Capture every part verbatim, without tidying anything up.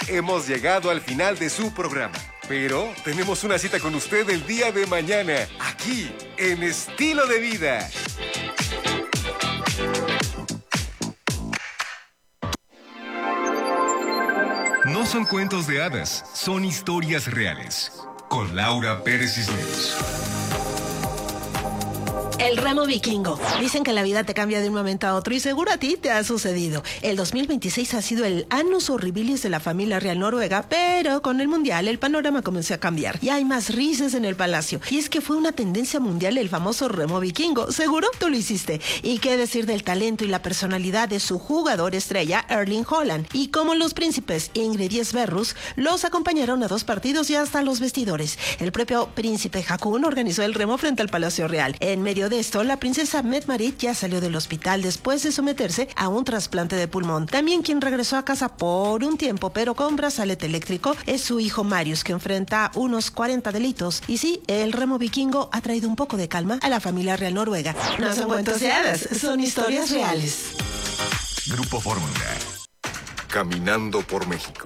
hemos llegado al final de su programa. Pero tenemos una cita con usted el día de mañana, aquí, en Estilo de Vida. No son cuentos de hadas, son historias reales. Con Laura Pérez Cisneros. El remo vikingo. Dicen que la vida te cambia de un momento a otro y seguro a ti te ha sucedido. El dos mil veintiséis ha sido el annus horribilis de la familia real noruega, pero con el mundial el panorama comenzó a cambiar y hay más risas en el palacio. Y es que fue una tendencia mundial el famoso remo vikingo. Seguro tú lo hiciste. Y qué decir del talento y la personalidad de su jugador estrella, Erling Haaland. Y como los príncipes Ingrid y Sverrus los acompañaron a dos partidos y hasta los vestidores. El propio príncipe Haakon organizó el remo frente al Palacio Real. En medio de esto, la princesa Mette-Marit ya salió del hospital después de someterse a un trasplante de pulmón. También quien regresó a casa por un tiempo, pero con brazalete eléctrico, es su hijo Marius, que enfrenta unos cuarenta delitos. Y sí, el remo vikingo ha traído un poco de calma a la familia real noruega. No son cuentos de hadas, son historias reales. Grupo Fórmula. Caminando por México.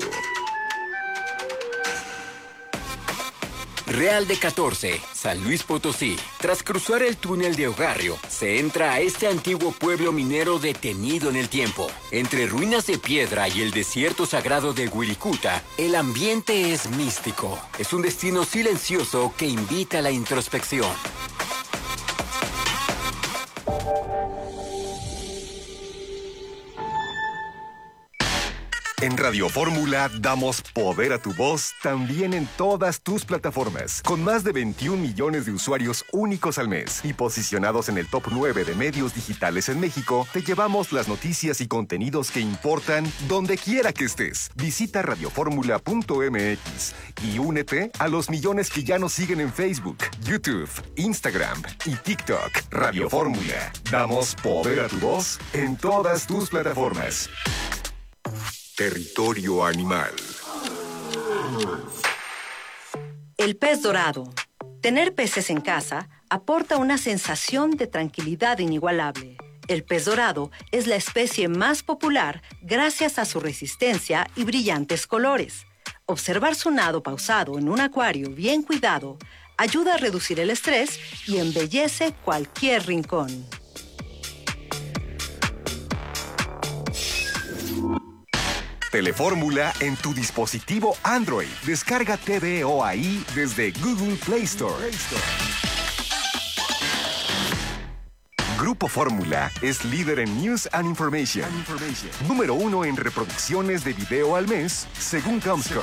Real de catorce, San Luis Potosí. Tras cruzar el túnel de Ogarrio, se entra a este antiguo pueblo minero detenido en el tiempo. Entre ruinas de piedra y el desierto sagrado de Wirikuta, el ambiente es místico. Es un destino silencioso que invita a la introspección. En Radio Fórmula damos poder a tu voz también en todas tus plataformas. Con más de veintiún millones de usuarios únicos al mes y posicionados en el top nueve de medios digitales en México, te llevamos las noticias y contenidos que importan donde quiera que estés. Visita radioformula punto m x y únete a los millones que ya nos siguen en Facebook, YouTube, Instagram y TikTok. Radio Fórmula. Damos poder a tu voz en todas tus plataformas. Territorio animal. El pez dorado. Tener peces en casa aporta una sensación de tranquilidad inigualable. El pez dorado es la especie más popular gracias a su resistencia y brillantes colores. Observar su nado pausado en un acuario bien cuidado ayuda a reducir el estrés y embellece cualquier rincón. Telefórmula en tu dispositivo Android. Descarga T V O ahí desde Google Play Store. Grupo Fórmula es líder en News and Information. And information. Número uno en reproducciones de video al mes, según Comscore.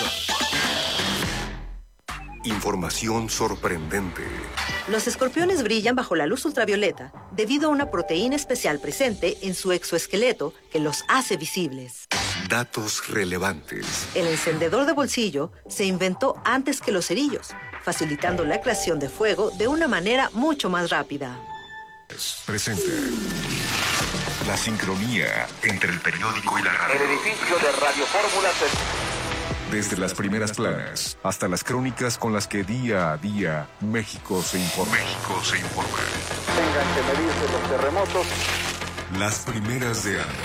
Información sorprendente. Los escorpiones brillan bajo la luz ultravioleta debido a una proteína especial presente en su exoesqueleto que los hace visibles. Datos relevantes. El encendedor de bolsillo se inventó antes que los cerillos, facilitando la creación de fuego de una manera mucho más rápida. Presenta la sincronía entre el periódico y la radio. El edificio de Radio Fórmula se... Desde las primeras planas hasta las crónicas con las que día a día México se informa. México se informa. Tengan que medirse los terremotos. Las primeras de Ana.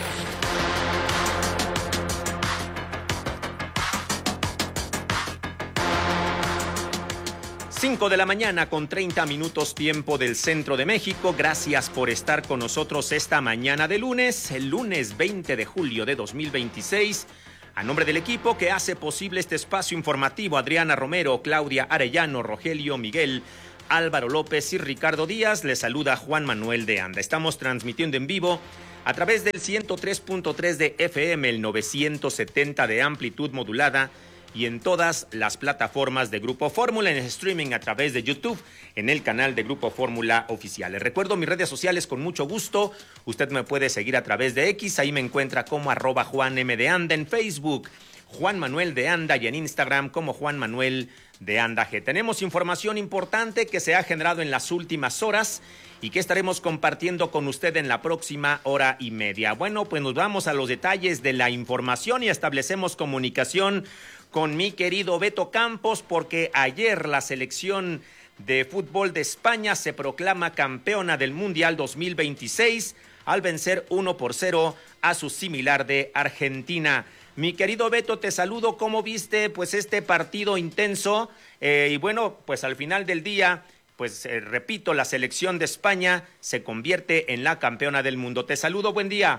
cinco de la mañana con treinta minutos tiempo del centro de México. Gracias por estar con nosotros esta mañana de lunes, el lunes veinte de julio de dos mil veintiséis. A nombre del equipo que hace posible este espacio informativo, Adriana Romero, Claudia Arellano, Rogelio Miguel, Álvaro López y Ricardo Díaz, les saluda Juan Manuel de Anda. Estamos transmitiendo en vivo a través del ciento tres punto tres de F M, el novecientos setenta de amplitud modulada y en todas las plataformas de Grupo Fórmula, en streaming a través de YouTube, en el canal de Grupo Fórmula Oficial. Les recuerdo mis redes sociales con mucho gusto. Usted me puede seguir a través de X, ahí me encuentra como arroba Juan M de Anda, en Facebook, Juan Manuel de Anda, y en Instagram como Juan Manuel de Anda G. Tenemos información importante que se ha generado en las últimas horas y que estaremos compartiendo con usted en la próxima hora y media. Bueno, pues nos vamos a los detalles de la información y establecemos comunicación con mi querido Beto Campos, porque ayer la selección de fútbol de España se proclama campeona del Mundial dos mil veintiséis al vencer uno por cero a su similar de Argentina. Mi querido Beto, te saludo. ¿Cómo viste pues este partido intenso? Eh, y bueno, pues al final del día, pues eh, repito, la selección de España se convierte en la campeona del mundo. Te saludo, buen día.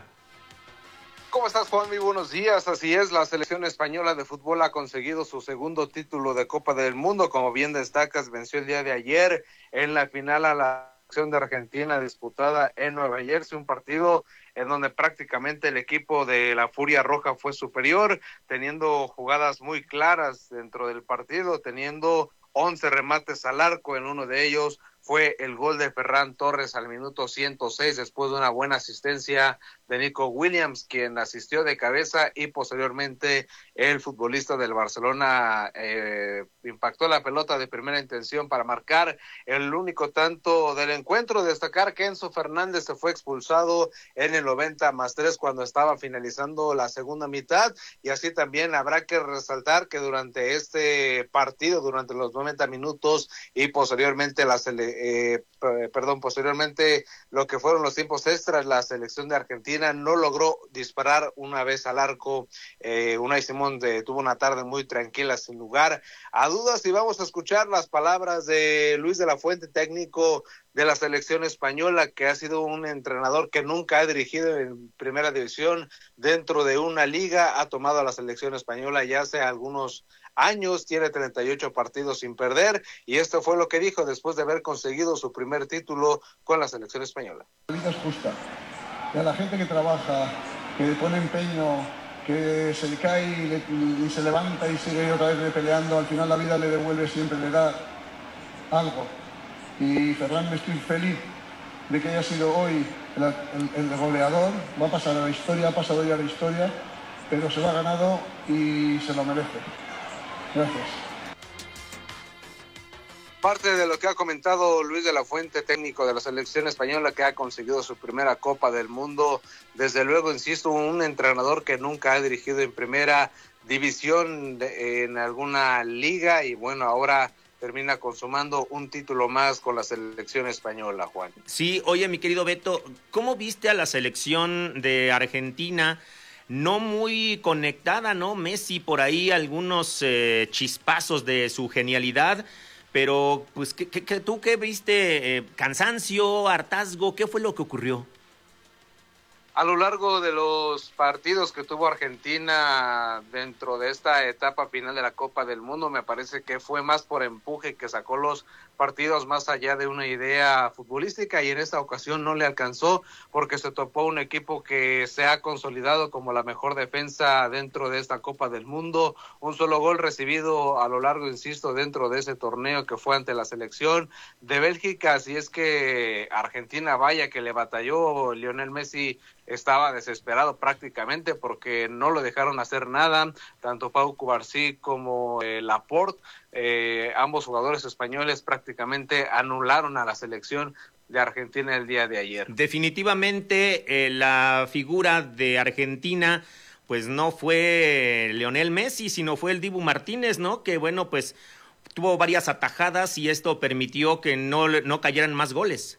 ¿Cómo estás, Juan? Muy buenos días. Así es, la selección española de fútbol ha conseguido su segundo título de Copa del Mundo. Como bien destacas, venció el día de ayer en la final a la selección de Argentina disputada en Nueva Jersey, un partido en donde prácticamente el equipo de la Furia Roja fue superior, teniendo jugadas muy claras dentro del partido, teniendo once remates al arco. En uno de ellos fue el gol de Ferran Torres al minuto ciento seis, después de una buena asistencia de Nico Williams, quien asistió de cabeza, y posteriormente el futbolista del Barcelona eh, impactó la pelota de primera intención para marcar el único tanto del encuentro. Destacar que Enzo Fernández se fue expulsado en el noventa más tres cuando estaba finalizando la segunda mitad, y así también habrá que resaltar que durante este partido, durante los noventa minutos y posteriormente la selección Eh, perdón, posteriormente lo que fueron los tiempos extras, la selección de Argentina no logró disparar una vez al arco. eh, Unai Simón de, tuvo una tarde muy tranquila, sin lugar a dudas, y vamos a escuchar las palabras de Luis de la Fuente, técnico de la selección española, que ha sido un entrenador que nunca ha dirigido en primera división dentro de una liga, ha tomado a la selección española ya hace algunos años, tiene treinta y ocho partidos sin perder, y esto fue lo que dijo después de haber conseguido su primer título con la selección española. La vida es justa, y a la gente que trabaja, que pone empeño, que se cae y, le, y se levanta y sigue otra vez peleando, al final la vida le devuelve, siempre le da algo. Y Ferran, me estoy feliz de que haya sido hoy el, el, el goleador, va a pasar a la historia, ha pasado ya a la historia, pero se lo ha ganado y se lo merece. Gracias. Parte de lo que ha comentado Luis de la Fuente, técnico de la selección española, que ha conseguido su primera Copa del Mundo. Desde luego, insisto, un entrenador que nunca ha dirigido en primera división de, en alguna liga, y bueno, ahora termina consumando un título más con la selección española, Juan. Sí, oye, mi querido Beto, ¿cómo viste a la selección de Argentina? No muy conectada, ¿no? Messi por ahí, algunos eh, chispazos de su genialidad, pero pues, ¿qué, qué, qué, ¿tú qué viste? Eh, ¿Cansancio, hartazgo? ¿Qué fue lo que ocurrió? A lo largo de los partidos que tuvo Argentina dentro de esta etapa final de la Copa del Mundo, me parece que fue más por empuje que sacó los partidos más allá de una idea futbolística, y en esta ocasión no le alcanzó porque se topó un equipo que se ha consolidado como la mejor defensa dentro de esta Copa del Mundo. Un solo gol recibido a lo largo, insisto, dentro de ese torneo, que fue ante la selección de Bélgica. Así es que Argentina, vaya que le batalló. Lionel Messi estaba desesperado prácticamente porque no lo dejaron hacer nada, tanto Pau Cubarsí como eh, Laporte, eh, ambos jugadores españoles prácticamente anularon a la selección de Argentina el día de ayer. Definitivamente eh, la figura de Argentina pues no fue Lionel Messi, sino fue el Dibu Martínez, ¿no? Que bueno, pues tuvo varias atajadas y esto permitió que no, no cayeran más goles.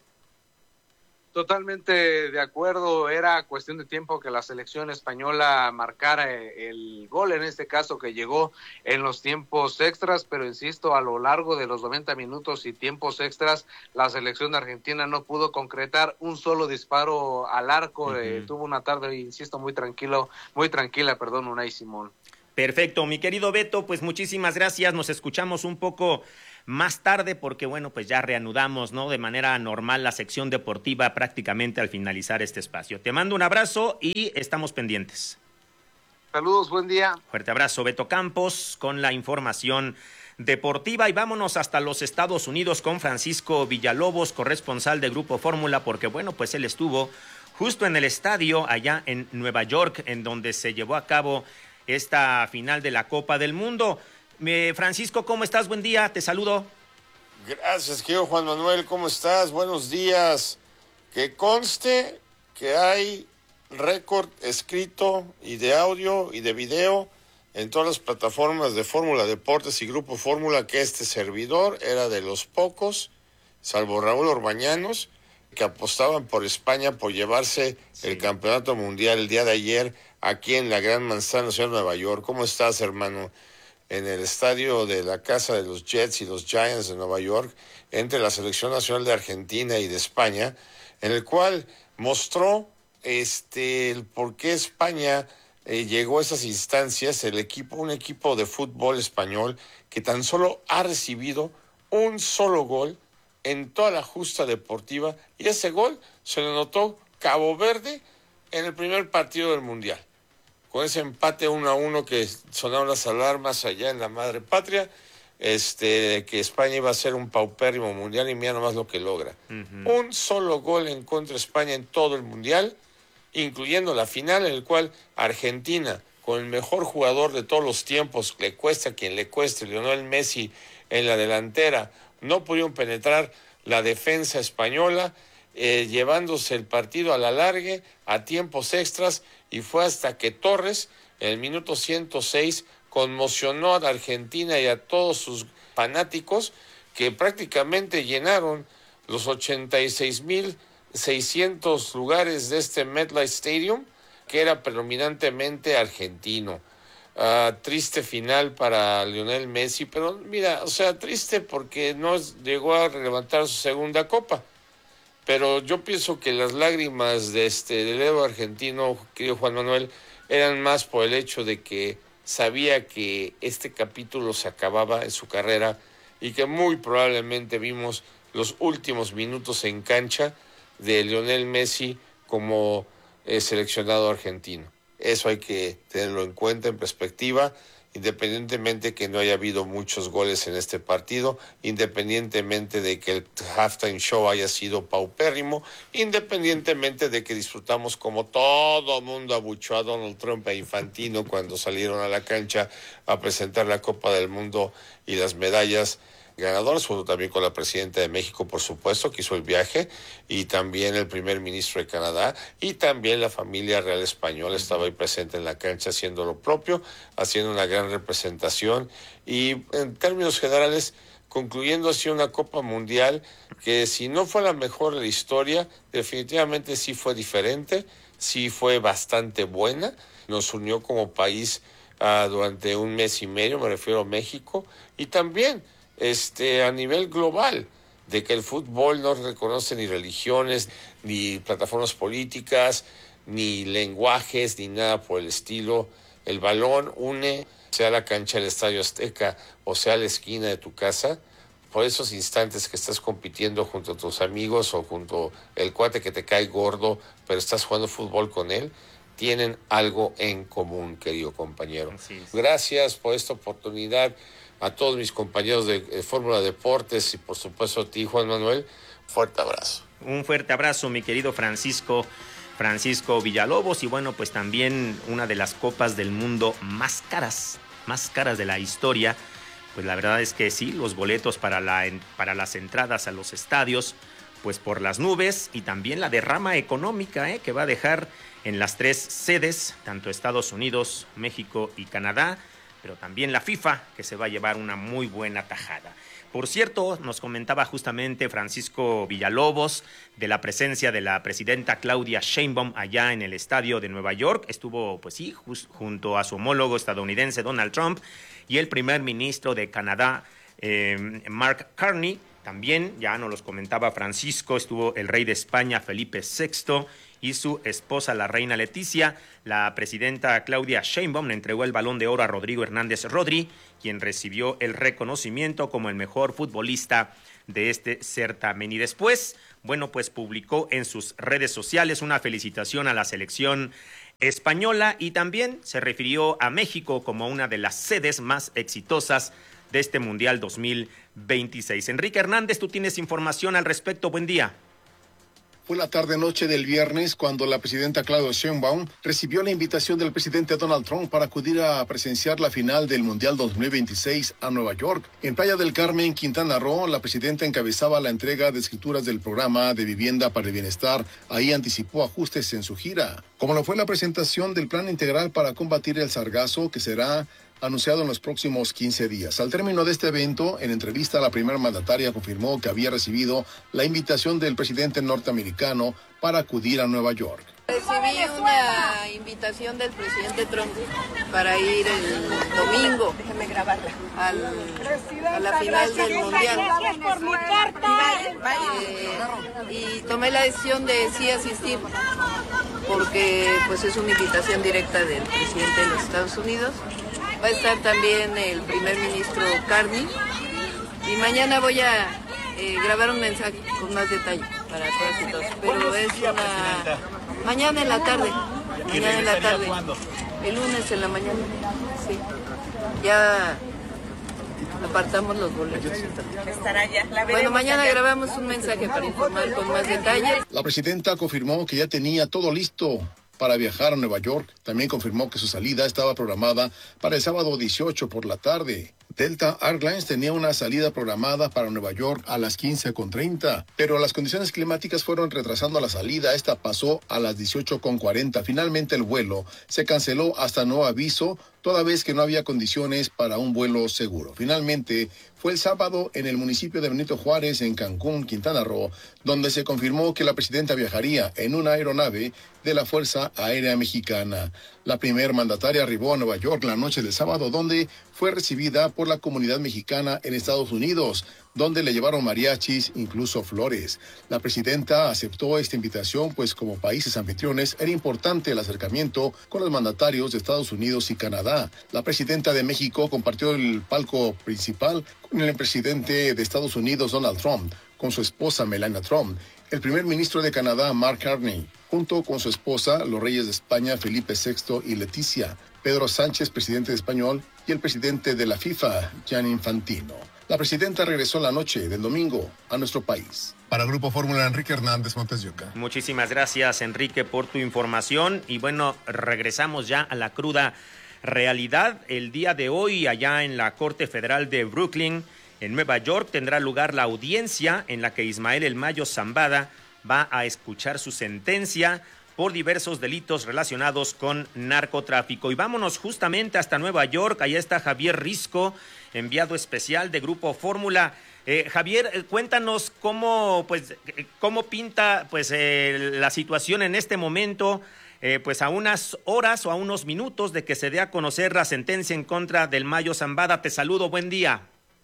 Totalmente de acuerdo, era cuestión de tiempo que la selección española marcara el gol, en este caso que llegó en los tiempos extras, pero insisto, a lo largo de los noventa minutos y tiempos extras, la selección de Argentina no pudo concretar un solo disparo al arco. Uh-huh. eh, tuvo una tarde, insisto, muy tranquilo, muy tranquila, perdón, Unai Simón. Perfecto, mi querido Beto, pues muchísimas gracias, nos escuchamos un poco más tarde porque, bueno, pues ya reanudamos, ¿no? De manera normal la sección deportiva prácticamente al finalizar este espacio. Te mando un abrazo y estamos pendientes. Saludos, buen día. Fuerte abrazo, Beto Campos, con la información deportiva, y vámonos hasta los Estados Unidos con Francisco Villalobos, corresponsal de Grupo Fórmula, porque, bueno, pues él estuvo justo en el estadio allá en Nueva York, en donde se llevó a cabo esta final de la Copa del Mundo. Eh, Francisco, ¿cómo estás? Buen día, te saludo. Gracias, querido Juan Manuel, ¿cómo estás? Buenos días. Que conste que hay récord escrito y de audio y de video en todas las plataformas de Fórmula Deportes y Grupo Fórmula, que este servidor era de los pocos, salvo Raúl Orbañanos, que apostaban por España por llevarse sí. el campeonato mundial el día de ayer aquí en la Gran Manzana, ciudad de Nueva York. ¿Cómo estás, hermano? En el estadio de la casa de los Jets y los Giants de Nueva York, entre la Selección Nacional de Argentina y de España, en el cual mostró este el por qué España eh, llegó a esas instancias, el equipo, un equipo de fútbol español que tan solo ha recibido un solo gol en toda la justa deportiva, y ese gol se lo anotó Cabo Verde en el primer partido del Mundial. Con ese empate uno a uno que sonaron las alarmas allá en la madre patria, este, que España iba a ser un paupérrimo mundial, y mira nomás lo que logra. Uh-huh. Un solo gol en contra de España en todo el mundial, incluyendo la final, en el cual Argentina, con el mejor jugador de todos los tiempos, le cuesta a quien le cueste, Lionel Messi en la delantera, no pudieron penetrar la defensa española, eh, llevándose el partido a la largue, a tiempos extras, y fue hasta que Torres, en el minuto ciento seis, conmocionó a la Argentina y a todos sus fanáticos, que prácticamente llenaron los ochenta y seis mil seiscientos lugares de este MetLife Stadium, que era predominantemente argentino. Uh, triste final para Lionel Messi, pero mira, o sea, triste porque no llegó a levantar su segunda copa. Pero yo pienso que las lágrimas de este del héroe argentino, querido Juan Manuel, eran más por el hecho de que sabía que este capítulo se acababa en su carrera, y que muy probablemente vimos los últimos minutos en cancha de Lionel Messi como eh, seleccionado argentino. Eso hay que tenerlo en cuenta, en perspectiva, independientemente que no haya habido muchos goles en este partido, independientemente de que el halftime show haya sido paupérrimo, independientemente de que disfrutamos como todo mundo abuchó a Donald Trump e Infantino cuando salieron a la cancha a presentar la Copa del Mundo y las medallas ganadores, junto también con la presidenta de México, por supuesto, que hizo el viaje, y también el primer ministro de Canadá, y también la familia real española estaba ahí presente en la cancha haciendo lo propio, haciendo una gran representación, y en términos generales, concluyendo así una Copa Mundial que, si no fue la mejor de la historia, definitivamente sí fue diferente, sí fue bastante buena, nos unió como país uh, durante un mes y medio, me refiero a México, y también Este, a nivel global, de que el fútbol no reconoce ni religiones, ni plataformas políticas, ni lenguajes, ni nada por el estilo. El balón une, sea la cancha del Estadio Azteca o sea la esquina de tu casa, por esos instantes que estás compitiendo junto a tus amigos o junto el cuate que te cae gordo, pero estás jugando fútbol con él, tienen algo en común, querido compañero. Gracias por esta oportunidad. A todos mis compañeros de, de Fórmula Deportes y por supuesto a ti, Juan Manuel, fuerte abrazo. Un fuerte abrazo, mi querido Francisco, Francisco Villalobos, y bueno, pues también una de las copas del mundo más caras, más caras de la historia. Pues la verdad es que sí, los boletos para, la, para las entradas a los estadios, pues por las nubes, y también la derrama económica ¿eh? que va a dejar en las tres sedes, tanto Estados Unidos, México y Canadá, pero también la FIFA, que se va a llevar una muy buena tajada. Por cierto, nos comentaba justamente Francisco Villalobos de la presencia de la presidenta Claudia Sheinbaum allá en el estadio de Nueva York. Estuvo, pues sí, just, junto a su homólogo estadounidense Donald Trump y el primer ministro de Canadá, eh, Mark Carney. También, ya nos los comentaba Francisco, estuvo el rey de España, Felipe sexto, y su esposa, la reina Leticia. La presidenta Claudia Sheinbaum le entregó el Balón de Oro a Rodrigo Hernández Rodri, quien recibió el reconocimiento como el mejor futbolista de este certamen. Y después, bueno, pues publicó en sus redes sociales una felicitación a la selección española, y también se refirió a México como una de las sedes más exitosas de este Mundial dos mil veintiséis. Enrique Hernández, tú tienes información al respecto. Buen día. Fue la tarde-noche del viernes cuando la presidenta Claudia Sheinbaum recibió la invitación del presidente Donald Trump para acudir a presenciar la final del Mundial dos mil veintiséis a Nueva York. En Playa del Carmen, Quintana Roo, la presidenta encabezaba la entrega de escrituras del programa de vivienda para el bienestar. Ahí anticipó ajustes en su gira, como lo fue la presentación del plan integral para combatir el sargazo, que será anunciado en los próximos quince días. Al término de este evento, en entrevista, la primera mandataria confirmó que había recibido la invitación del presidente norteamericano para acudir a Nueva York. Recibí una invitación del presidente Trump para ir el domingo al, a la final del Mundial. Eh, y tomé la decisión de sí asistir porque pues es una invitación directa del presidente de los Estados Unidos. Va a estar también el primer ministro Carney y mañana voy a eh, grabar un mensaje con más detalle para todos y todos. Pero es una... Mañana en la tarde. Mañana en la tarde. El lunes en la mañana. Sí. Ya apartamos los boletos. Bueno, mañana grabamos un mensaje para informar con más detalle. La presidenta confirmó que ya tenía todo listo para viajar a Nueva York. También confirmó que su salida estaba programada para el sábado dieciocho por la tarde. Delta Airlines tenía una salida programada para Nueva York a las quince con treinta, pero las condiciones climáticas fueron retrasando la salida. Esta pasó a las dieciocho con cuarenta. Finalmente el vuelo se canceló hasta nuevo aviso, toda vez que no había condiciones para un vuelo seguro. Finalmente fue el sábado en el municipio de Benito Juárez, en Cancún, Quintana Roo, donde se confirmó que la presidenta viajaría en una aeronave de la Fuerza Aérea Mexicana. La primer mandataria arribó a Nueva York la noche del sábado, donde fue recibida por la comunidad mexicana en Estados Unidos, donde le llevaron mariachis, incluso flores. La presidenta aceptó esta invitación, pues como países anfitriones era importante el acercamiento con los mandatarios de Estados Unidos y Canadá. La presidenta de México compartió el palco principal con el presidente de Estados Unidos, Donald Trump, con su esposa Melania Trump, el primer ministro de Canadá, Mark Carney, junto con su esposa, los reyes de España, Felipe sexto y Leticia, Pedro Sánchez, presidente español, y el presidente de la FIFA, Gianni Infantino. La presidenta regresó la noche del domingo a nuestro país. Para Grupo Fórmula, Enrique Hernández Montes de Oca. Muchísimas gracias, Enrique, por tu información. Y bueno, regresamos ya a la cruda realidad. El día de hoy, allá en la Corte Federal de Brooklyn, en Nueva York, tendrá lugar la audiencia en la que Ismael El Mayo Zambada va a escuchar su sentencia por diversos delitos relacionados con narcotráfico. Y vámonos justamente hasta Nueva York. Allá está Javier Risco, enviado especial de Grupo Fórmula. Eh, Javier, eh, cuéntanos cómo, pues, cómo pinta pues, eh, la situación en este momento, eh, pues a unas horas o a unos minutos de que se dé a conocer la sentencia en contra del Mayo Zambada. Te saludo, buen día.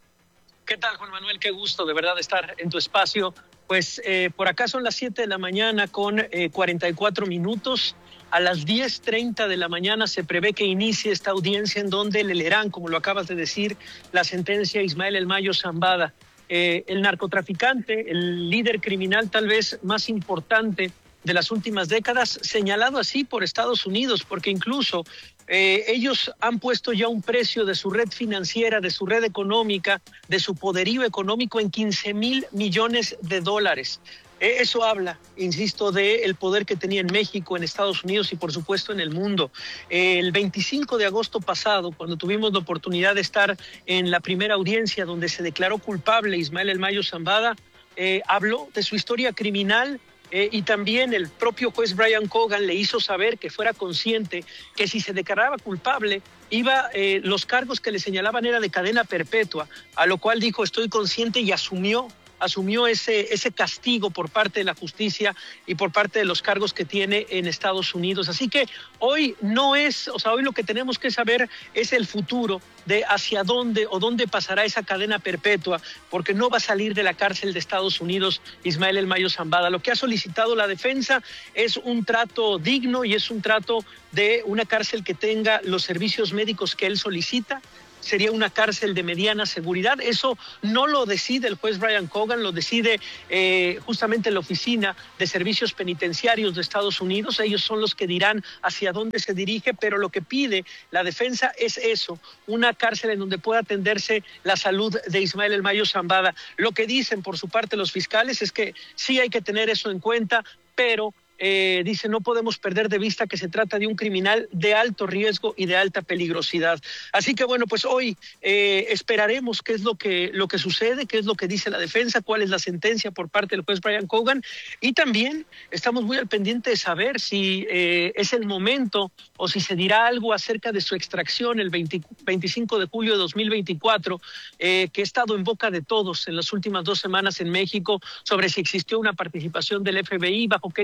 ¿Qué tal, Juan Manuel? Qué gusto de verdad estar en tu espacio. Pues eh, por acá son las siete de la mañana con eh, cuarenta y cuatro minutos. A las diez treinta de la mañana se prevé que inicie esta audiencia en donde le leerán, como lo acabas de decir, la sentencia a Ismael El Mayo Zambada. Eh, el narcotraficante, el líder criminal tal vez más importante de las últimas décadas, señalado así por Estados Unidos, porque incluso eh, ellos han puesto ya un precio de su red financiera, de su red económica, de su poderío económico en quince mil millones de dólares. Eh, eso habla, insisto, del poder que tenía en México, en Estados Unidos y por supuesto en el mundo. Eh, el veinticinco de agosto pasado, cuando tuvimos la oportunidad de estar en la primera audiencia donde se declaró culpable Ismael El Mayo Zambada, eh, habló de su historia criminal. Eh, y también el propio juez Brian Cogan le hizo saber que fuera consciente que si se declaraba culpable, iba, eh, los cargos que le señalaban era de cadena perpetua, a lo cual dijo estoy consciente y asumió asumió ese, ese castigo por parte de la justicia y por parte de los cargos que tiene en Estados Unidos. Así que hoy no es, o sea, hoy lo que tenemos que saber es el futuro de hacia dónde o dónde pasará esa cadena perpetua, porque no va a salir de la cárcel de Estados Unidos Ismael El Mayo Zambada. Lo que ha solicitado la defensa es un trato digno y es un trato de una cárcel que tenga los servicios médicos que él solicita. Sería una cárcel de mediana seguridad. Eso no lo decide el juez Brian Cogan, lo decide eh, justamente la Oficina de Servicios Penitenciarios de Estados Unidos. Ellos son los que dirán hacia dónde se dirige, pero lo que pide la defensa es eso, una cárcel en donde pueda atenderse la salud de Ismael El Mayo Zambada. Lo que dicen por su parte los fiscales es que sí hay que tener eso en cuenta, pero Eh, dice, no podemos perder de vista que se trata de un criminal de alto riesgo y de alta peligrosidad. Así que bueno, pues hoy eh, esperaremos qué es lo que, lo que sucede, qué es lo que dice la defensa, cuál es la sentencia por parte del juez Brian Cogan, y también estamos muy al pendiente de saber si eh, es el momento o si se dirá algo acerca de su extracción el veinte, veinticinco de julio de dos mil veinticuatro, eh, que ha estado en boca de todos en las últimas dos semanas en México, sobre si existió una participación del F B I, bajo qué condiciones,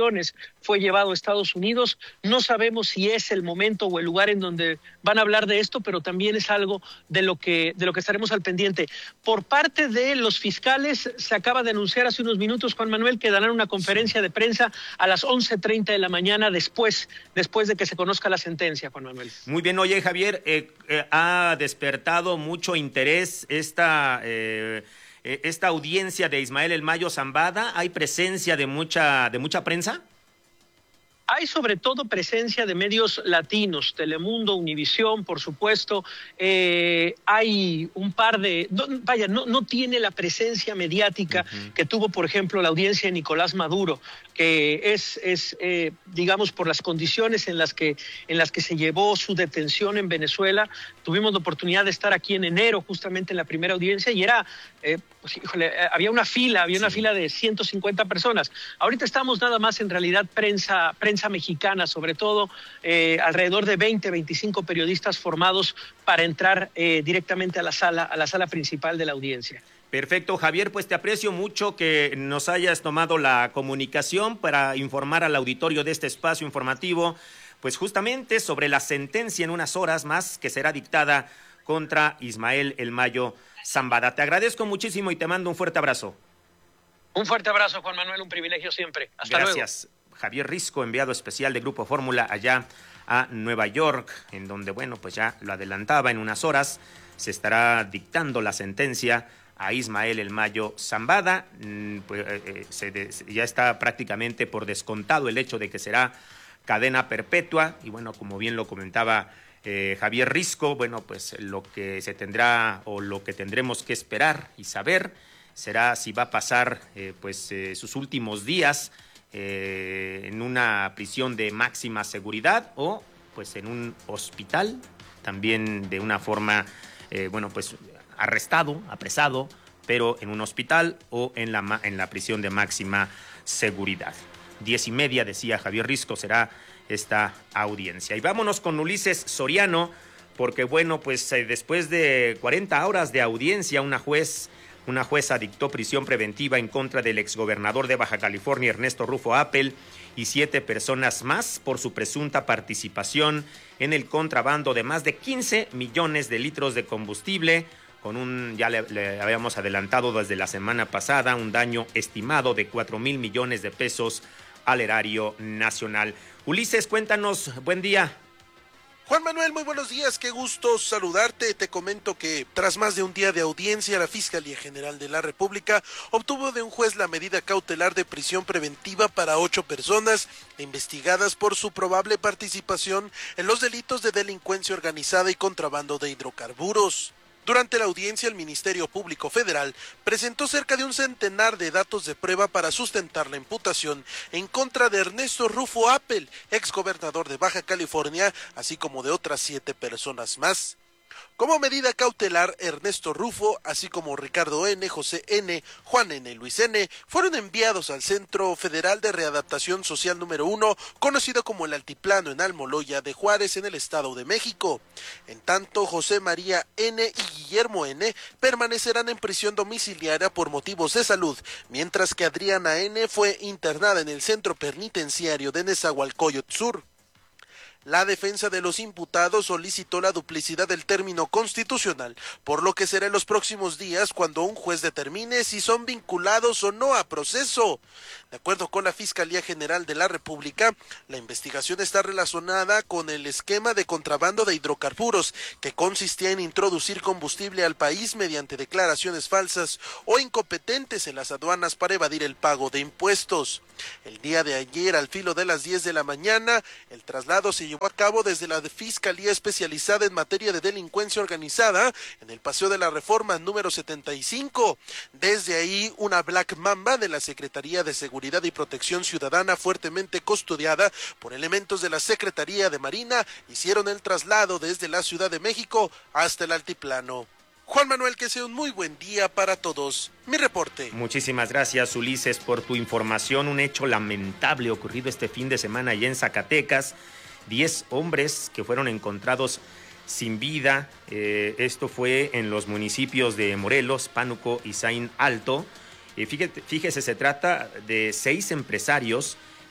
condiciones fue llevado a Estados Unidos. No sabemos si es el momento o el lugar en donde van a hablar de esto, pero también es algo de lo que, de lo que estaremos al pendiente. Por parte de los fiscales, se acaba de anunciar hace unos minutos, Juan Manuel, que darán una conferencia de prensa a las once treinta de la mañana después, después de que se conozca la sentencia, Juan Manuel. Muy bien, oye Javier, eh, eh, ha despertado mucho interés esta, eh, esta audiencia de Ismael El Mayo Zambada. ¿Hay presencia de mucha, de mucha prensa? Hay sobre todo presencia de medios latinos, Telemundo, Univisión, por supuesto. Eh, hay un par de... No, vaya, no, no tiene la presencia mediática uh-huh. que tuvo, por ejemplo, la audiencia de Nicolás Maduro, que es, es eh, digamos, por las condiciones en las que, en las que se llevó su detención en Venezuela. Tuvimos la oportunidad de estar aquí en enero, justamente en la primera audiencia, y era... Eh, pues, híjole, había una fila, había una sí. fila de ciento cincuenta personas. Ahorita estamos nada más en realidad prensa, prensa mexicana, sobre todo eh, alrededor de veinte, veinticinco periodistas formados para entrar eh, directamente a la sala, a la sala principal de la audiencia. Perfecto, Javier, pues te aprecio mucho que nos hayas tomado la comunicación para informar al auditorio de este espacio informativo, pues justamente sobre la sentencia en unas horas más que será dictada contra Ismael El Mayo Zambada. Te agradezco muchísimo y te mando un fuerte abrazo. Un fuerte abrazo, Juan Manuel, un privilegio siempre. Hasta luego. Gracias. Javier Risco, enviado especial de Grupo Fórmula allá a Nueva York, en donde, bueno, pues ya lo adelantaba, en unas horas se estará dictando la sentencia a Ismael El Mayo Zambada. Pues, eh, se de, ya está prácticamente por descontado el hecho de que será cadena perpetua, y bueno, como bien lo comentaba Eh, Javier Risco, bueno, pues lo que se tendrá o lo que tendremos que esperar y saber será si va a pasar eh, pues eh, sus últimos días eh, en una prisión de máxima seguridad o pues en un hospital, también de una forma, eh, bueno, pues arrestado, apresado, pero en un hospital o en la, en la prisión de máxima seguridad. Diez y media, decía Javier Risco, será esta audiencia. Y vámonos con Ulises Soriano, porque bueno, pues eh, después de cuarenta horas de audiencia, una juez, una jueza dictó prisión preventiva en contra del exgobernador de Baja California, Ernesto Rufo Appel, y siete personas más por su presunta participación en el contrabando de más de quince millones de litros de combustible, con un, ya le, le habíamos adelantado desde la semana pasada, un daño estimado de cuatro mil millones de pesos al erario nacional. Ulises, cuéntanos, buen día. Juan Manuel, muy buenos días, qué gusto saludarte. Te comento que tras más de un día de audiencia, la Fiscalía General de la República obtuvo de un juez la medida cautelar de prisión preventiva para ocho personas investigadas por su probable participación en los delitos de delincuencia organizada y contrabando de hidrocarburos. Durante la audiencia, el Ministerio Público Federal presentó cerca de un centenar de datos de prueba para sustentar la imputación en contra de Ernesto Rufo Appel, exgobernador de Baja California, así como de otras siete personas más. Como medida cautelar, Ernesto Rufo, así como Ricardo N., José N., Juan N., Luis N., fueron enviados al Centro Federal de Readaptación Social número uno, conocido como el Altiplano en Almoloya de Juárez, en el Estado de México. En tanto, José María N. y Guillermo N. permanecerán en prisión domiciliaria por motivos de salud, mientras que Adriana N. fue internada en el Centro Penitenciario de Nezahualcóyotl Sur. La defensa de los imputados solicitó la duplicidad del término constitucional, por lo que será en los próximos días cuando un juez determine si son vinculados o no a proceso. De acuerdo con la Fiscalía General de la República, la investigación está relacionada con el esquema de contrabando de hidrocarburos, que consistía en introducir combustible al país mediante declaraciones falsas o incompetentes en las aduanas para evadir el pago de impuestos. El día de ayer, al filo de las diez de la mañana, el traslado se llevó a cabo desde la Fiscalía Especializada en Materia de Delincuencia Organizada en el Paseo de la Reforma número setenta y cinco. Desde ahí, una Black Mamba de la Secretaría de Seguridad y Protección Ciudadana, fuertemente custodiada por elementos de la Secretaría de Marina, hicieron el traslado desde la Ciudad de México hasta el Altiplano. Juan Manuel, que sea un muy buen día para todos. Mi reporte. Muchísimas gracias, Ulises, por tu información. Un hecho lamentable ocurrido este fin de semana allá en Zacatecas. Diez hombres que fueron encontrados sin vida. Eh, esto fue en los municipios de Morelos, Pánuco y Zain Alto. Eh, fíjate, fíjese, se trata de seis empresarios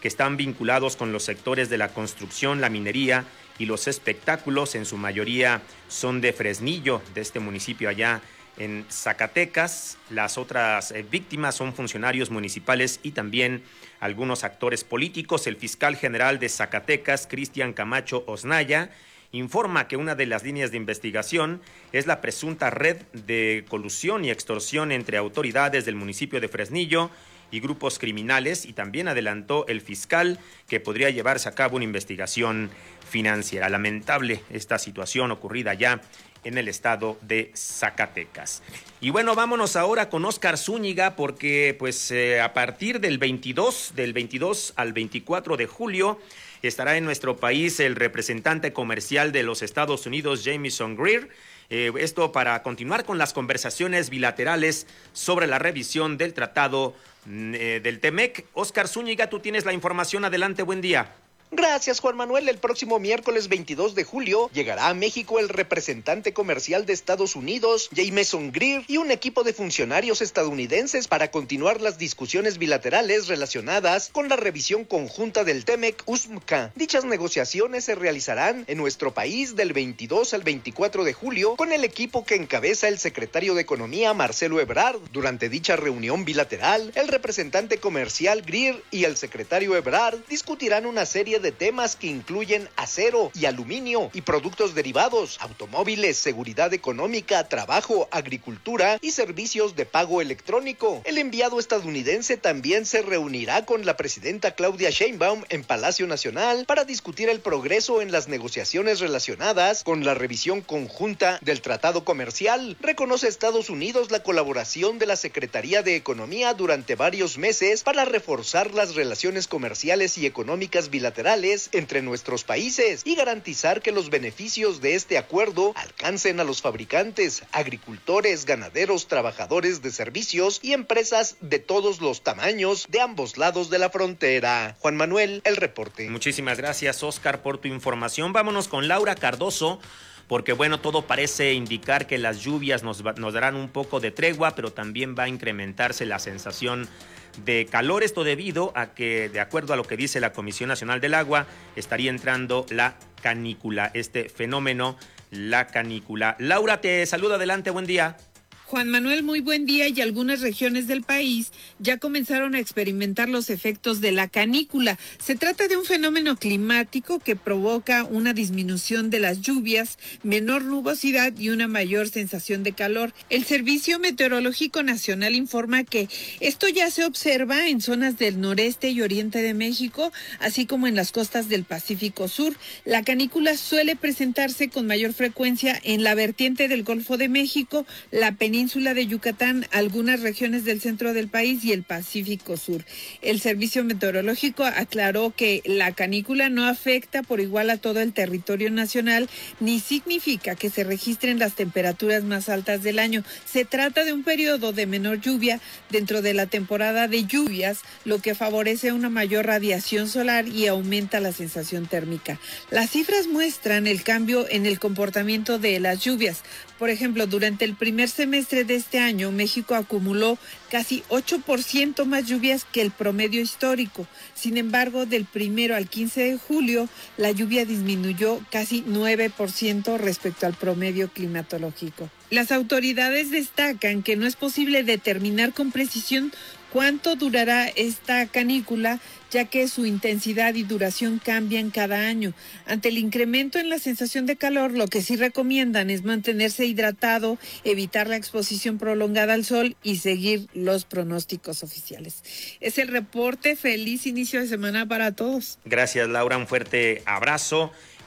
que están vinculados con los sectores de la construcción, la minería y los espectáculos. En su mayoría son de Fresnillo, de este municipio allá en Zacatecas. Las otras eh, víctimas son funcionarios municipales y también algunos actores políticos. El fiscal general de Zacatecas, Cristian Camacho Osnaya, informa que una de las líneas de investigación es la presunta red de colusión y extorsión entre autoridades del municipio de Fresnillo y grupos criminales, y también adelantó el fiscal que podría llevarse a cabo una investigación financiera. Lamentable esta situación ocurrida ya en el estado de Zacatecas. Y bueno, vámonos ahora con Óscar Zúñiga, porque pues eh, a partir del veintidós, del veintidós al veinticuatro de julio, estará en nuestro país el representante comercial de los Estados Unidos, Jamieson Greer. Eh, esto para continuar con las conversaciones bilaterales sobre la revisión del tratado eh, del Temec. Óscar Zúñiga, tú tienes la información. Adelante, buen día. Gracias, Juan Manuel. El próximo miércoles veintidós de julio llegará a México el representante comercial de Estados Unidos, Jamieson Greer, y un equipo de funcionarios estadounidenses para continuar las discusiones bilaterales relacionadas con la revisión conjunta del Temec U S M C A. Dichas negociaciones se realizarán en nuestro país del veintidós al veinticuatro de julio con el equipo que encabeza el secretario de Economía, Marcelo Ebrard. Durante dicha reunión bilateral, el representante comercial Greer y el secretario Ebrard discutirán una serie de temas que incluyen acero y aluminio y productos derivados, automóviles, seguridad económica, trabajo, agricultura y servicios de pago electrónico. El enviado estadounidense también se reunirá con la presidenta Claudia Sheinbaum en Palacio Nacional para discutir el progreso en las negociaciones relacionadas con la revisión conjunta del tratado comercial. Reconoce Estados Unidos la colaboración de la Secretaría de Economía durante varios meses para reforzar las relaciones comerciales y económicas bilaterales entre nuestros países y garantizar que los beneficios de este acuerdo alcancen a los fabricantes, agricultores, ganaderos, trabajadores de servicios y empresas de todos los tamaños de ambos lados de la frontera. Juan Manuel, el reporte. Muchísimas gracias, Óscar, por tu información. Vámonos con Laura Cardoso, porque bueno, todo parece indicar que las lluvias nos, nos darán un poco de tregua, pero también va a incrementarse la sensación de calor. Esto debido a que, de acuerdo a lo que dice la Comisión Nacional del Agua, estaría entrando la canícula, este fenómeno, la canícula. Laura, te saludo, adelante, buen día. Juan Manuel, muy buen día. Y algunas regiones del país ya comenzaron a experimentar los efectos de la canícula. Se trata de un fenómeno climático que provoca una disminución de las lluvias, menor nubosidad y una mayor sensación de calor. El Servicio Meteorológico Nacional informa que esto ya se observa en zonas del noreste y oriente de México, así como en las costas del Pacífico Sur. La canícula suele presentarse con mayor frecuencia en la vertiente del Golfo de México, la península Península de Yucatán, algunas regiones del centro del país y el Pacífico Sur. El Servicio Meteorológico aclaró que la canícula no afecta por igual a todo el territorio nacional, ni significa que se registren las temperaturas más altas del año. Se trata de un periodo de menor lluvia dentro de la temporada de lluvias, lo que favorece una mayor radiación solar y aumenta la sensación térmica. Las cifras muestran el cambio en el comportamiento de las lluvias. Por ejemplo, durante el primer semestre de este año, México acumuló casi ocho por ciento más lluvias que el promedio histórico. Sin embargo, del primero al quince de julio, la lluvia disminuyó casi nueve por ciento respecto al promedio climatológico. Las autoridades destacan que no es posible determinar con precisión cuánto durará esta canícula, ya que su intensidad y duración cambian cada año. Ante el incremento en la sensación de calor, lo que sí recomiendan es mantenerse hidratado, evitar la exposición prolongada al sol y seguir los pronósticos oficiales. Es el reporte. Feliz inicio de semana para todos. Gracias, Laura. Un fuerte abrazo.